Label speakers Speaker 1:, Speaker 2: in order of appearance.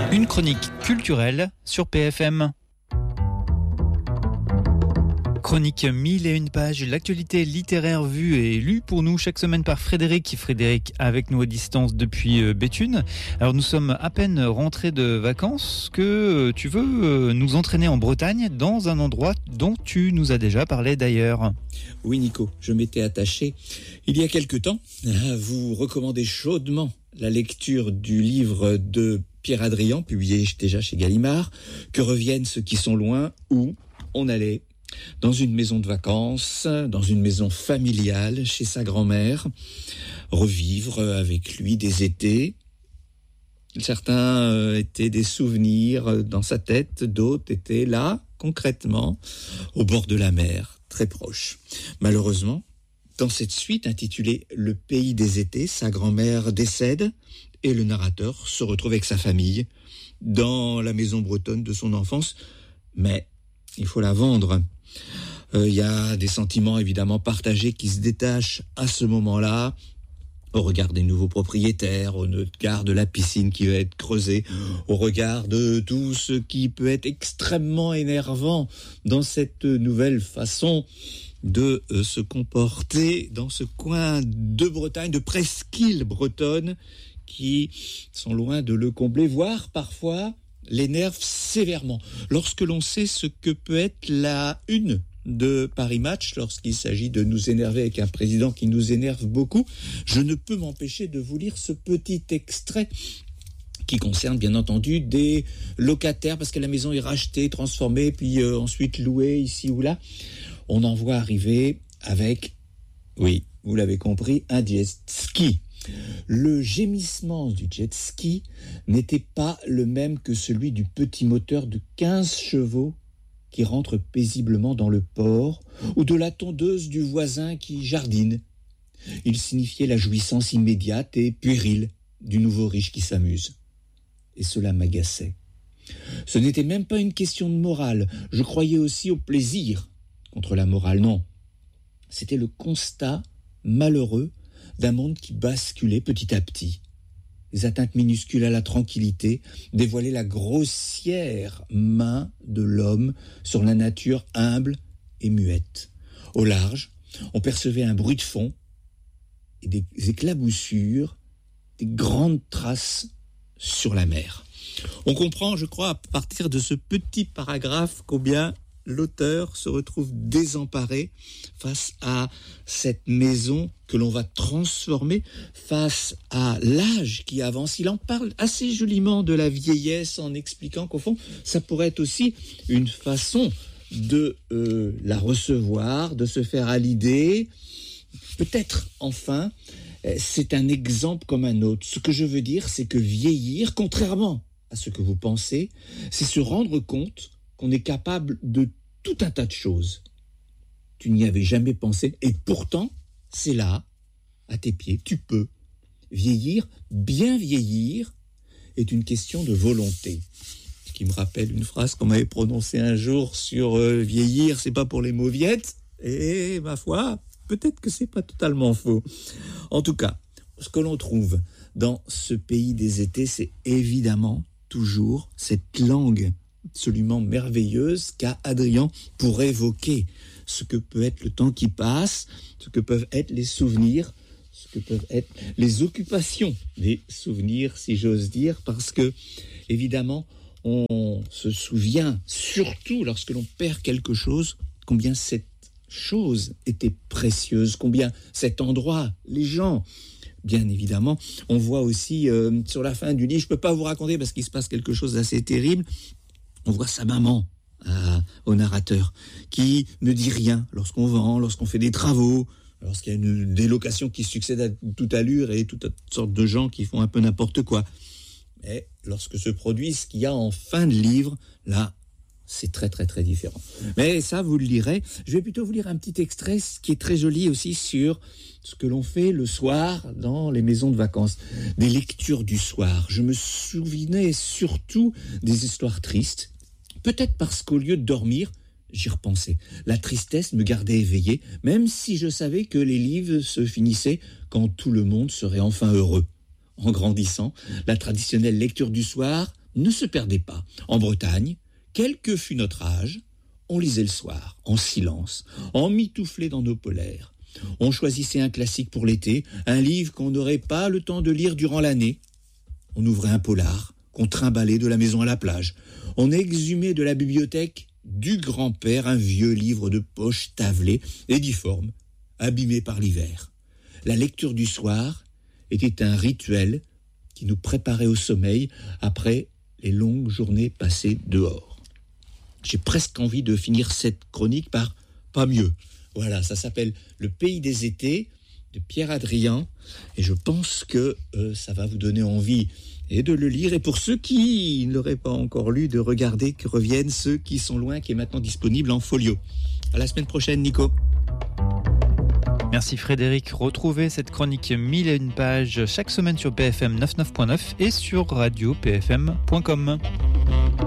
Speaker 1: Une chronique culturelle sur PFM. Chronique 1001 pages, l'actualité littéraire vue et lue pour nous chaque semaine par Frédéric. Frédéric avec nous à distance depuis Béthune. Alors nous sommes à peine rentrés de vacances que tu veux nous entraîner en Bretagne dans un endroit dont tu nous as déjà parlé d'ailleurs.
Speaker 2: Oui Nico, je m'étais attaché il y a quelque temps à vous recommander chaudement la lecture du livre de Pierre Hadrian, publié déjà chez Gallimard, Que reviennent ceux qui sont loin, où on allait dans une maison de vacances, dans une maison familiale, chez sa grand-mère, revivre avec lui des étés. Certains étaient des souvenirs dans sa tête, d'autres étaient là, concrètement, au bord de la mer, très proche. Malheureusement, dans cette suite intitulée « Le pays des étés », sa grand-mère décède et le narrateur se retrouve avec sa famille dans la maison bretonne de son enfance, mais il faut la vendre. Il y a des sentiments évidemment partagés qui se détachent à ce moment-là, au regard des nouveaux propriétaires, au regard de la piscine qui va être creusée, au regard de tout ce qui peut être extrêmement énervant dans cette nouvelle façon de se comporter dans ce coin de Bretagne, de presqu'île bretonne, qui sont loin de le combler, voire parfois l'énerve sévèrement. Lorsque l'on sait ce que peut être la une de Paris Match, lorsqu'il s'agit de nous énerver avec un président qui nous énerve beaucoup, je ne peux m'empêcher de vous lire ce petit extrait qui concerne bien entendu des locataires, parce que la maison est rachetée, transformée, puis ensuite louée ici ou là. On en voit arriver avec, oui, vous l'avez compris, un jet ski. Le gémissement du jet ski n'était pas le même que celui du petit moteur de 15 chevaux qui rentre paisiblement dans le port, ou de la tondeuse du voisin qui jardine. Il signifiait la jouissance immédiate et puérile du nouveau riche qui s'amuse. Et cela m'agaçait. Ce n'était même pas une question de morale. Je croyais aussi au plaisir contre la morale, non. C'était le constat malheureux d'un monde qui basculait petit à petit. Les atteintes minuscules à la tranquillité dévoilaient la grossière main de l'homme sur la nature humble et muette. Au large, on percevait un bruit de fond et des éclaboussures, des grandes traces sur la mer. On comprend, je crois, à partir de ce petit paragraphe combien l'auteur se retrouve désemparé face à cette maison que l'on va transformer, face à l'âge qui avance. Il en parle assez joliment de la vieillesse en expliquant qu'au fond, ça pourrait être aussi une façon de la recevoir, de se faire à l'idée. Peut-être, enfin, c'est un exemple comme un autre. Ce que je veux dire, c'est que vieillir, contrairement à ce que vous pensez, c'est se rendre compte qu'on est capable de tout un tas de choses. Tu n'y avais jamais pensé, et pourtant, c'est là, à tes pieds, tu peux. Vieillir, bien vieillir, est une question de volonté. Ce qui me rappelle une phrase qu'on m'avait prononcée un jour sur vieillir, c'est pas pour les mauviettes, et ma foi, peut-être que c'est pas totalement faux. En tout cas, ce que l'on trouve dans ce pays des étés, c'est évidemment toujours cette langue absolument merveilleuse qu'a Hadrian pour évoquer ce que peut être le temps qui passe, ce que peuvent être les souvenirs, ce que peuvent être les occupations des souvenirs, si j'ose dire, parce que, évidemment, on se souvient, surtout lorsque l'on perd quelque chose, combien cette chose était précieuse, combien cet endroit, les gens. Bien évidemment, on voit aussi sur la fin du livre, je ne peux pas vous raconter parce qu'il se passe quelque chose d'assez terrible, on voit sa maman au narrateur qui ne dit rien lorsqu'on vend, lorsqu'on fait des travaux, lorsqu'il y a des locations qui succèdent à toute allure et toutes sortes de gens qui font un peu n'importe quoi. Mais lorsque se produit ce qu'il y a en fin de livre, là, c'est très très très différent. Mais ça, vous le lirez. Je vais plutôt vous lire un petit extrait qui est très joli aussi sur ce que l'on fait le soir dans les maisons de vacances. Des lectures du soir. Je me souvenais surtout des histoires tristes. Peut-être parce qu'au lieu de dormir, j'y repensais. La tristesse me gardait éveillé, même si je savais que les livres se finissaient quand tout le monde serait enfin heureux. En grandissant, la traditionnelle lecture du soir ne se perdez pas. En Bretagne, quel que fût notre âge, on lisait le soir, en silence, emmitouflé dans nos polaires. On choisissait un classique pour l'été, un livre qu'on n'aurait pas le temps de lire durant l'année. On ouvrait un polar, qu'on trimballait de la maison à la plage. On exhumait de la bibliothèque du grand-père un vieux livre de poche tavelé et difforme, abîmé par l'hiver. La lecture du soir était un rituel qui nous préparait au sommeil après les longues journées passées dehors. J'ai presque envie de finir cette chronique par « pas mieux ». Voilà, ça s'appelle « Le pays des étés » de Pierre Adrien et je pense que ça va vous donner envie et de le lire et pour ceux qui ne l'auraient pas encore lu, de regarder que reviennent ceux qui sont loin, qui est maintenant disponible en folio. À la semaine prochaine, Nico.
Speaker 1: Merci Frédéric. Retrouvez cette chronique 1001 pages chaque semaine sur PFM 99.9 et sur radio-pfm.com.